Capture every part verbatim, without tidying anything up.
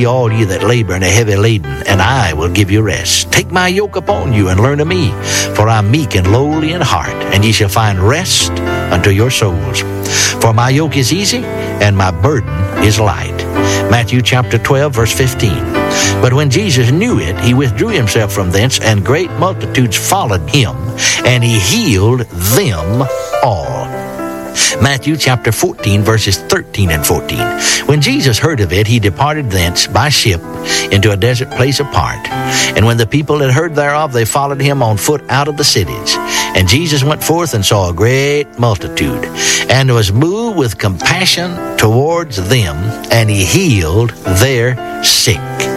all ye that labor and are heavy laden, and I will give you rest. Take my yoke upon you and learn of me, for I am meek and lowly in heart, and ye shall find rest unto your souls. For my yoke is easy, and my burden is light. Matthew chapter twelve, verse fifteen. But when Jesus knew it, he withdrew himself from thence, and great multitudes followed him, and he healed them all. Matthew chapter fourteen, verses thirteen and fourteen. When Jesus heard of it, he departed thence by ship into a desert place apart. And when the people had heard thereof, they followed him on foot out of the cities. And Jesus went forth and saw a great multitude, and was moved with compassion towards them, and he healed their sick.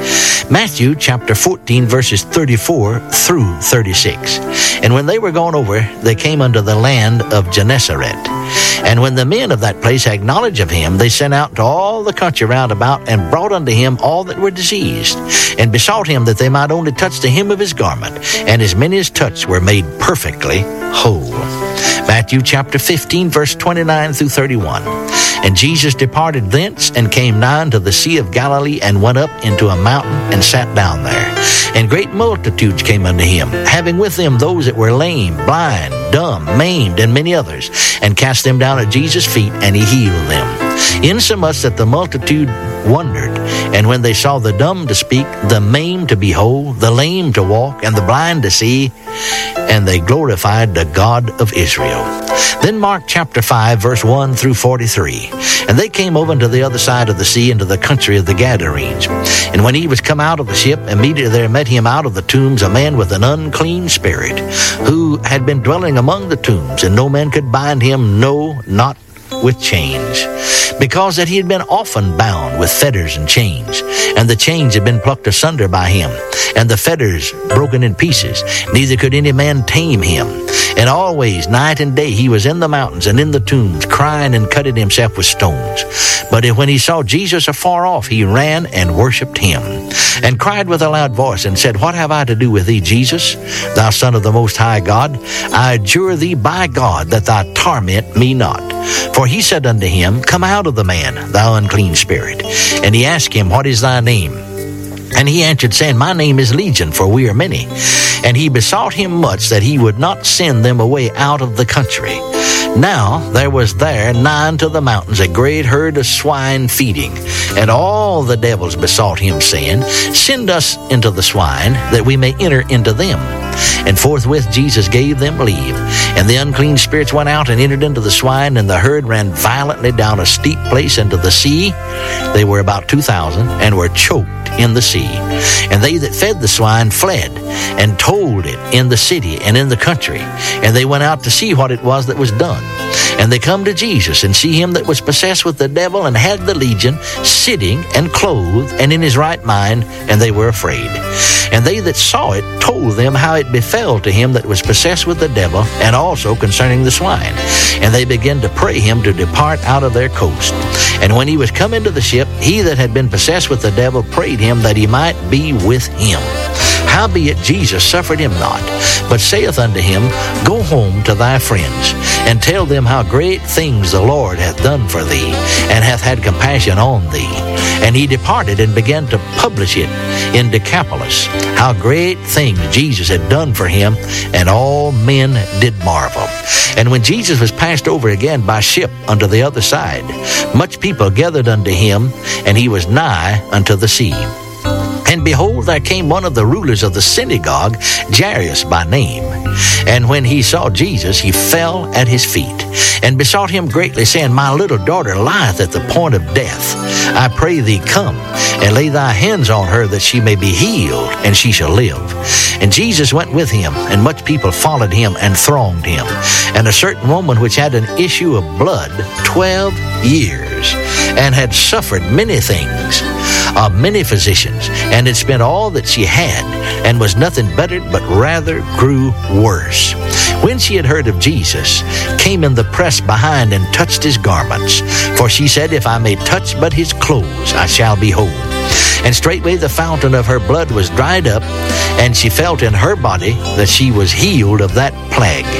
Matthew chapter fourteen, verses thirty-four through thirty-six. And when they were gone over, they came unto the land of Gennesaret. And when the men of that place had knowledge of him, they sent out to all the country round about, and brought unto him all that were diseased, and besought him that they might only touch the hem of his garment. And as many as touched were made perfectly whole. Matthew chapter fifteen, verse twenty-nine through thirty-one. And Jesus departed thence, and came nigh unto the Sea of Galilee, and went up into a mountain, and sat down there. And great multitudes came unto him, having with them those that were lame, blind, dumb, maimed, and many others, and cast them down at Jesus' feet, and he healed them. Insomuch that the multitude wondered, and when they saw the dumb to speak, the maimed to be whole, the lame to walk, and the blind to see, and they glorified the God of Israel. Then Mark chapter five, verse one through forty-three. And they came over to the other side of the sea, into the country of the Gadarenes. And when he was come out of the ship, immediately there met him out of the tombs a man with an unclean spirit, who had been dwelling among the tombs, and no man could bind him, no, not with chains, because that he had been often bound with fetters and chains, and the chains had been plucked asunder by him, and the fetters broken in pieces, neither could any man tame him. And always, night and day, he was in the mountains and in the tombs, crying and cutting himself with stones. But when he saw Jesus afar off, he ran and worshipped him, and cried with a loud voice, and said, What have I to do with thee, Jesus, thou Son of the Most High God? I adjure thee by God that thou torment me not. For he said unto him, Come out of the man, thou unclean spirit. And he asked him, What is thy name? And he answered, saying, My name is Legion, for we are many. And he besought him much that he would not send them away out of the country. Now there was there nigh unto the mountains a great herd of swine feeding. And all the devils besought him, saying, Send us into the swine, that we may enter into them. And forthwith Jesus gave them leave. And the unclean spirits went out and entered into the swine, and the herd ran violently down a steep place into the sea. They were about two thousand, and were choked in the sea. And they that fed the swine fled, and told it in the city and in the country. And they went out to see what it was that was done. And they come to Jesus, and see him that was possessed with the devil, and had the legion, sitting and clothed, and in his right mind, and they were afraid. And they that saw it told them how it befell to him that was possessed with the devil, and also concerning the swine. And they began to pray him to depart out of their coast. And when he was come into the ship, he that had been possessed with the devil prayed him that he might be with him. Howbeit Jesus suffered him not, but saith unto him, Go home to thy friends, and tell them how great things the Lord hath done for thee, and hath had compassion on thee. And he departed and began to publish it in Decapolis, how great things Jesus had done for him, and all men did marvel. And when Jesus was passed over again by ship unto the other side, much people gathered unto him, and he was nigh unto the sea. And behold, there came one of the rulers of the synagogue, Jairus by name. And when he saw Jesus, he fell at his feet, and besought him greatly, saying, My little daughter lieth at the point of death. I pray thee, come, and lay thy hands on her, that she may be healed, and she shall live. And Jesus went with him, and much people followed him, and thronged him. And a certain woman which had an issue of blood twelve years, and had suffered many things of many physicians, and had spent all that she had, and was nothing bettered, but rather grew worse. When she had heard of Jesus, came in the press behind, and touched his garments. For she said, If I may touch but his clothes, I shall be whole. And straightway the fountain of her blood was dried up, and she felt in her body that she was healed of that plague.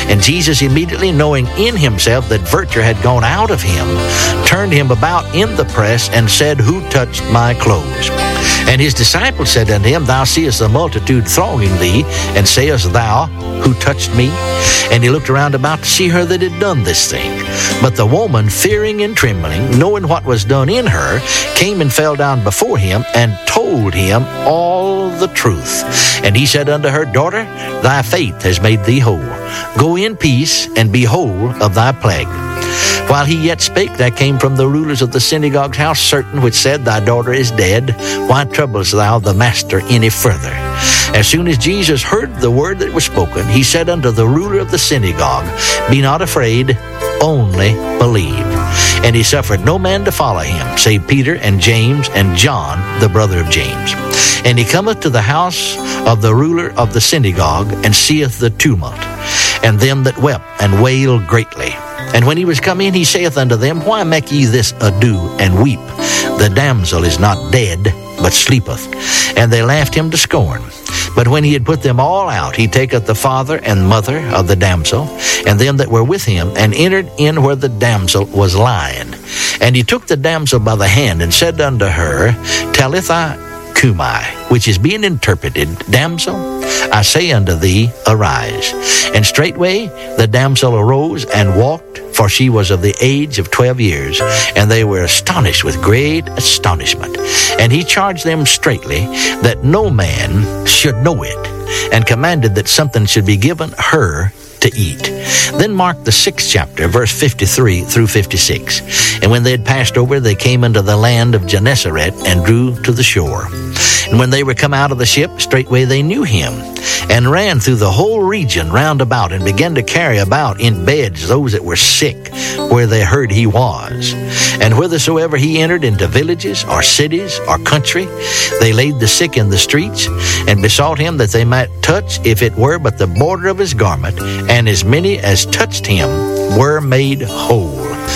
And Jesus, immediately knowing in himself that virtue had gone out of him, turned him about in the press and said, Who touched my clothes? And his disciples said unto him, Thou seest the multitude thronging thee, and sayest thou, Who touched me? And he looked around about to see her that had done this thing. But the woman, fearing and trembling, knowing what was done in her, came and fell down before him, and told him all the truth. And he said unto her, Daughter, thy faith has made thee whole. Go in peace, and be whole of thy plague. While he yet spake, there came from the rulers of the synagogue's house certain which said, Thy daughter is dead. Why troublest thou the master any further? As soon as Jesus heard the word that was spoken, he said unto the ruler of the synagogue, Be not afraid, only believe. And he suffered no man to follow him, save Peter and James and John, the brother of James. And he cometh to the house of the ruler of the synagogue, and seeth the tumult, and them that wept and wailed greatly. And when he was come in, he saith unto them, Why make ye this ado and weep? The damsel is not dead, but sleepeth. And they laughed him to scorn. But when he had put them all out, he taketh the father and mother of the damsel, and them that were with him, and entered in where the damsel was lying. And he took the damsel by the hand, and said unto her, Talitha cumi, which is being interpreted, Damsel, I say unto thee, arise. And straightway the damsel arose and walked, for she was of the age of twelve years. And they were astonished with great astonishment. And he charged them straitly that no man should know it, and commanded that something should be given her to eat. Then mark the sixth chapter, verse fifty-three through fifty-six. And when they had passed over, they came into the land of Gennesaret, and drew to the shore. And when they were come out of the ship, straightway they knew him, and ran through the whole region round about, and began to carry about in beds those that were sick, where they heard he was. And whithersoever he entered into villages, or cities, or country, they laid the sick in the streets, and besought him that they might touch, if it were but the border of his garment, and as many as touched him were made whole.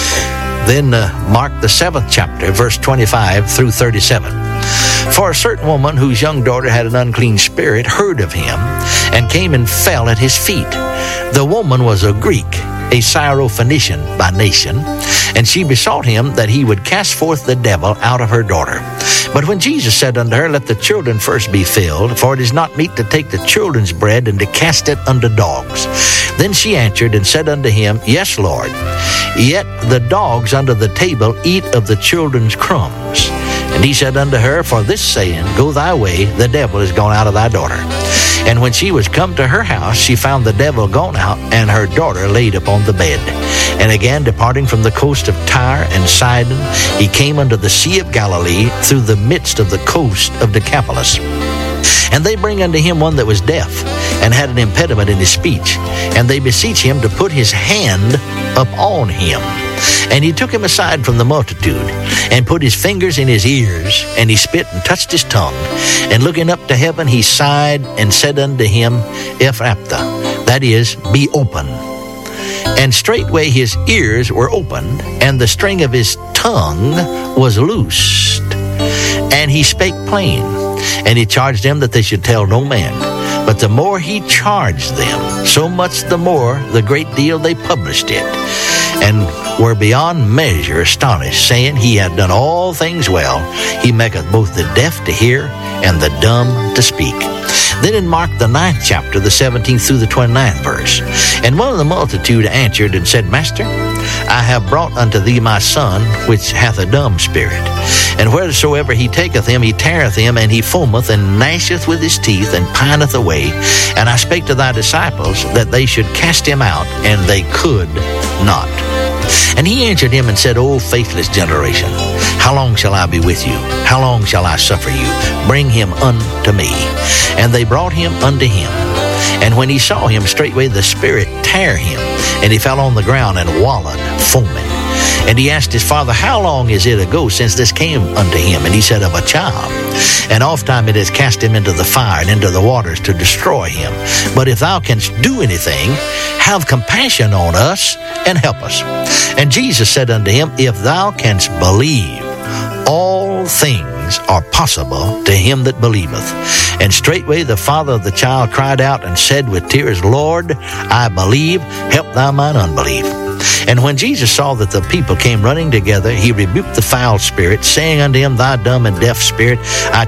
Then uh, mark the seventh chapter, verse twenty-five through thirty-seven. For a certain woman whose young daughter had an unclean spirit heard of him, and came and fell at his feet. The woman was a Greek, a Syrophoenician by nation, and she besought him that he would cast forth the devil out of her daughter. But when Jesus said unto her, Let the children first be filled, for it is not meet to take the children's bread and to cast it unto dogs. Then she answered and said unto him, Yes, Lord, yet the dogs under the table eat of the children's crumbs. And he said unto her, For this saying, Go thy way, the devil is gone out of thy daughter. And when she was come to her house, she found the devil gone out, and her daughter laid upon the bed. And again, departing from the coast of Tyre and Sidon, he came unto the Sea of Galilee, through the midst of the coast of Decapolis. And they bring unto him one that was deaf, and had an impediment in his speech. And they beseech him to put his hand upon him. And he took him aside from the multitude, and put his fingers in his ears, and he spit and touched his tongue. And looking up to heaven, he sighed, and said unto him, Ephrathah, that is, be open. And straightway his ears were opened, and the string of his tongue was loosed. And he spake plain. And he charged them that they should tell no man. But the more he charged them, so much the more the great deal they published it, and were beyond measure astonished, saying, He hath done all things well. He maketh both the deaf to hear, and the dumb to speak. Then in Mark the ninth chapter, the seventeenth through the twenty-ninth verse, And one of the multitude answered and said, Master, I have brought unto thee my son, which hath a dumb spirit. And wheresoever he taketh him, he teareth him, and he foameth, and gnasheth with his teeth, and pineth away. And I spake to thy disciples that they should cast him out, and they could not. And he answered him and said, O faithless generation, how long shall I be with you? How long shall I suffer you? Bring him unto me. And they brought him unto him. And when he saw him, straightway the spirit tare him, and he fell on the ground and wallowed, foaming. And he asked his father, How long is it ago since this came unto him? And he said, Of a child. And oft-time it has cast him into the fire and into the waters to destroy him. But if thou canst do anything, have compassion on us and help us. And Jesus said unto him, If thou canst believe, all things are possible to him that believeth. And straightway the father of the child cried out and said with tears, Lord, I believe, help thou mine unbelief. And when Jesus saw that the people came running together, he rebuked the foul spirit, saying unto him, Thou dumb and deaf spirit, I